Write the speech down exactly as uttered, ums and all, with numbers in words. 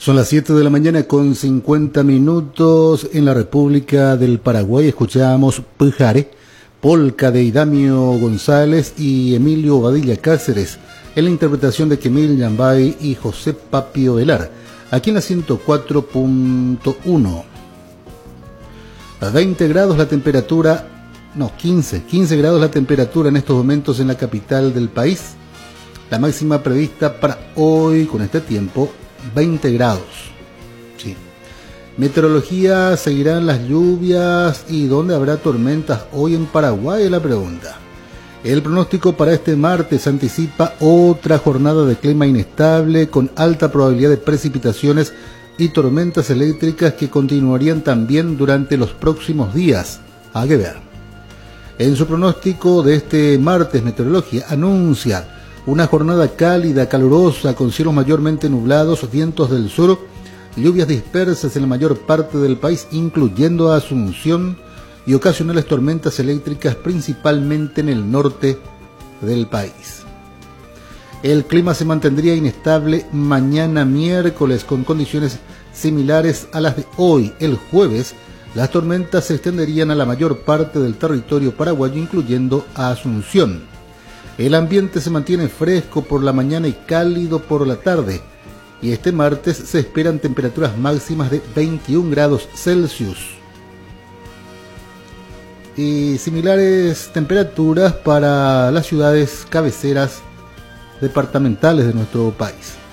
Son las siete de la mañana con cincuenta minutos en la República del Paraguay. Escuchamos Pujare, polca de Idamio González y Emilio Badilla Cáceres, en la interpretación de Kemil Yambay y José Papio Velar, aquí en la ciento cuatro punto uno. A veinte grados la temperatura, no, quince, quince grados la temperatura en estos momentos en la capital del país. La máxima prevista para hoy con este tiempo, veinte grados. Sí. Meteorología, seguirán las lluvias y dónde habrá tormentas hoy en Paraguay, es la pregunta. El pronóstico para este martes anticipa otra jornada de clima inestable con alta probabilidad de precipitaciones y tormentas eléctricas que continuarían también durante los próximos días. Hay que ver. En su pronóstico de este martes, Meteorología anuncia una jornada cálida, calurosa, con cielos mayormente nublados, vientos del sur, lluvias dispersas en la mayor parte del país, incluyendo a Asunción, y ocasionales tormentas eléctricas principalmente en el norte del país. El clima se mantendría inestable mañana miércoles con condiciones similares a las de hoy. El jueves, las tormentas se extenderían a la mayor parte del territorio paraguayo, incluyendo a Asunción. El ambiente se mantiene fresco por la mañana y cálido por la tarde, y este martes se esperan temperaturas máximas de veintiún grados Celsius y similares temperaturas para las ciudades cabeceras departamentales de nuestro país.